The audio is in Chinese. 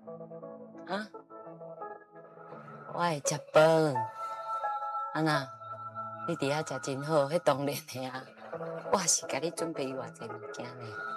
啊，我会食饭。啊那，你伫遐食真好，迄当然的啊。我是甲你准备偌济物件呢。